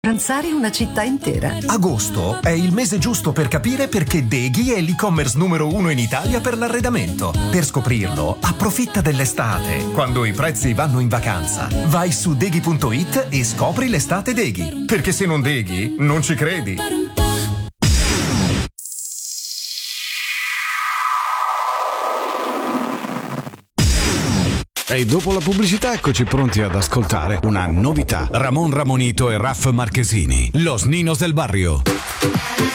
Pranzare una città intera. Agosto è il mese giusto per capire perché Deghi è l'e-commerce numero 1 in Italia per l'arredamento. Per scoprirlo, approfitta dell'estate, quando i prezzi vanno in vacanza. Vai su Deghi.it e scopri l'estate Deghi. Perché se non Deghi, non ci credi. E dopo la pubblicità eccoci pronti ad ascoltare una novità. Ramon Ramonito e Raff Marchesini, Los Ninos del Barrio.